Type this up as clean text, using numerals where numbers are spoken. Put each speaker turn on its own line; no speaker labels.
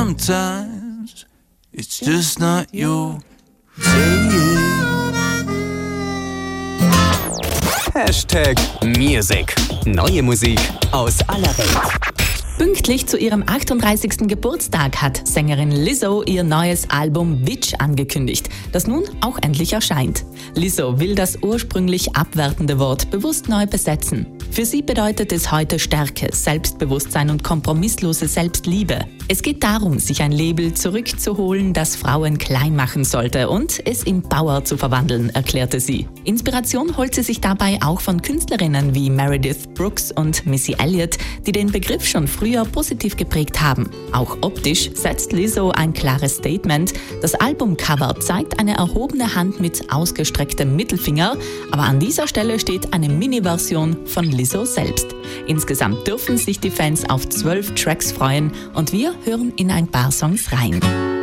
sometimes it's just not your day.
#Music. Neue Musik aus aller Welt.
Pünktlich zu ihrem 38. Geburtstag hat Sängerin Lizzo ihr neues Album Bitch angekündigt, das nun auch endlich erscheint. Lizzo will das ursprünglich abwertende Wort bewusst neu besetzen. Für sie bedeutet es heute Stärke, Selbstbewusstsein und kompromisslose Selbstliebe. Es geht darum, sich ein Label zurückzuholen, das Frauen klein machen sollte und es in Power zu verwandeln, erklärte sie. Inspiration holt sie sich dabei auch von Künstlerinnen wie Meredith Brooks und Missy Elliott, die den Begriff schon früher positiv geprägt haben. Auch optisch setzt Lizzo ein klares Statement. Das Albumcover zeigt eine erhobene Hand mit ausgestrecktem Mittelfinger, aber an dieser Stelle steht eine Mini-Version von Lizzo selbst. Insgesamt dürfen sich die Fans auf 12 Tracks freuen und wir hören in ein paar Songs rein.